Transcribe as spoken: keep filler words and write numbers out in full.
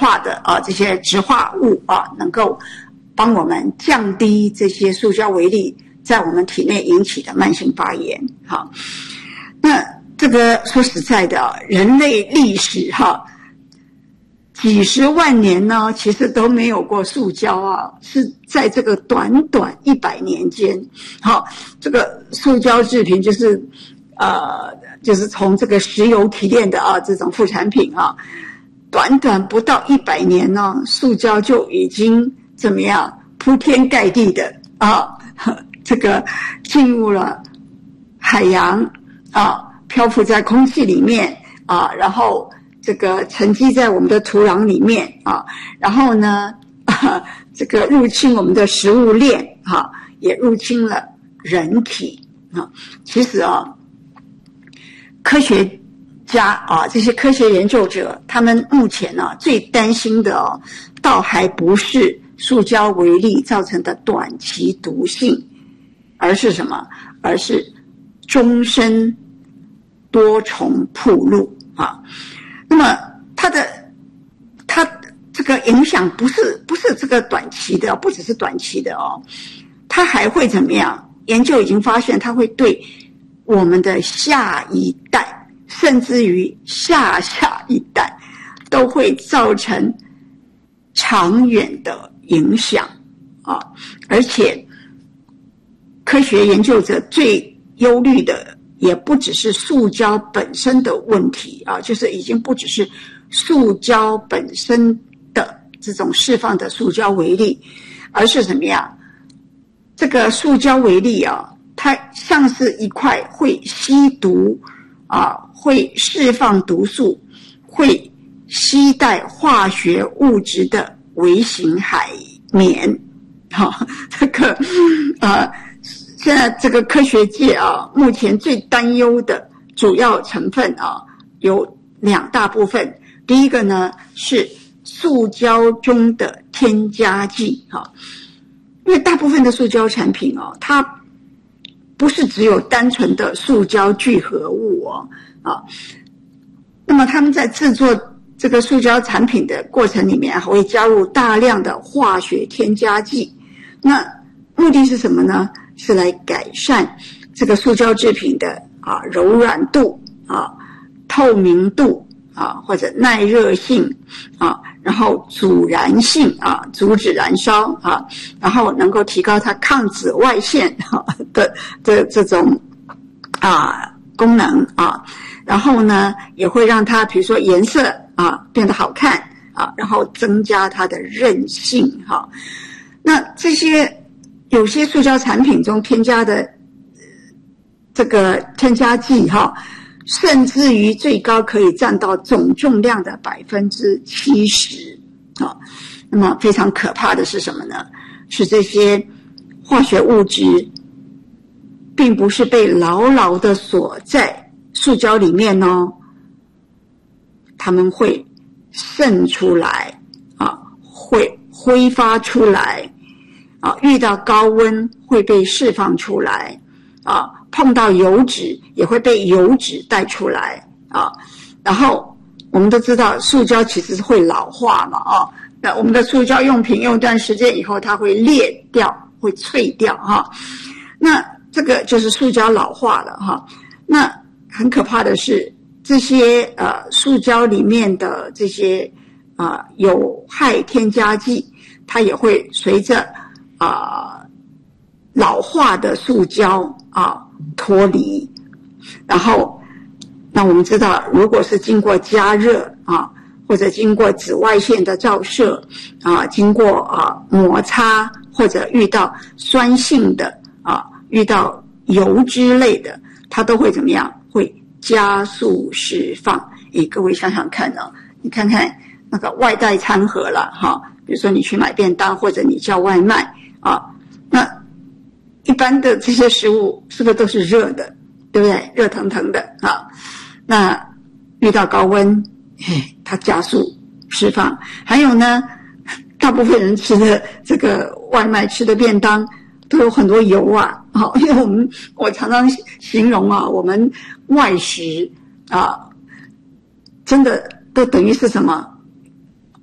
化的啊这些植化物啊，能够帮我们降低这些塑胶微粒在我们体内引起的慢性发炎。好，那这个说实在的，人类历史哈，几十万年呢，其实都没有过塑胶啊，是在这个短短一百年间，好，这个塑胶制品就是呃，就是从这个石油提炼的啊这种副产品啊，短短不到一百年呢，塑胶就已经怎么样铺天盖地的啊，这个进入了海洋啊，漂浮在空气里面啊，然后这个沉积在我们的土壤里面啊，然后呢，啊、这个入侵我们的食物链啊，也入侵了人体啊。其实啊，科学家啊，这些科学研究者，他们目前啊最担心的哦，倒还不是塑胶微粒造成的短期毒性，而是什么？而是终身多重暴露啊。那么它的它这个影响不是不是这个短期的，不只是短期的哦，它还会怎么样？研究已经发现，它会对我们的下一代，甚至于下下一代，都会造成长远的影响啊！而且，科学研究者最忧虑的也不只是塑胶本身的问题啊，就是已经不只是塑胶本身的这种释放的塑胶微粒，而是怎么样？这个塑胶微粒啊，它像是一块会吸毒啊，会释放毒素，会携带化学物质的微型海绵。好、啊，这个呃。现在这个科学界啊，目前最担忧的主要成分啊，有两大部分。第一个呢是塑胶中的添加剂啊，因为大部分的塑胶产品哦、啊，它不是只有单纯的塑胶聚合物哦啊，那么他们在制作这个塑胶产品的过程里面，还会加入大量的化学添加剂。那目的是什么呢？是来改善这个塑胶制品的啊柔软度啊、透明度啊或者耐热性啊，然后阻燃性啊，阻止燃烧啊，然后能够提高它抗紫外线啊的的这种啊功能啊，然后呢也会让它比如说颜色啊变得好看啊，然后增加它的韧性哈、啊。那这些有些塑胶产品中添加的这个添加剂哈，甚至于最高可以占到总重量的百分之七十啊。那么非常可怕的是什么呢？是这些化学物质并不是被牢牢的锁在塑胶里面哦，它们会渗出来啊，会挥发出来。啊，遇到高温会被释放出来，啊，碰到油脂也会被油脂带出来，啊，然后我们都知道塑胶其实是会老化嘛，啊，那我们的塑胶用品用一段时间以后它会裂掉，会脆掉哈、啊，那这个就是塑胶老化了哈、啊。那很可怕的是这些呃塑胶里面的这些啊、呃、有害添加剂，它也会随着啊、呃，老化的塑胶啊脱离，然后，那我们知道，如果是经过加热啊，或者经过紫外线的照射啊，经过啊摩擦，或者遇到酸性的啊，遇到油脂类的，它都会怎么样？会加速释放。诶，各位想想看哦，你看看那个外带餐盒了哈，比如说你去买便当，或者你叫外卖。啊，那一般的这些食物是不是都是热的，对不对？热腾腾的啊，那遇到高温，嘿，它加速释放。还有呢，大部分人吃的这个外卖吃的便当都有很多油啊，好，因为我们我常常形容啊，我们外食啊，真的都等于是什么？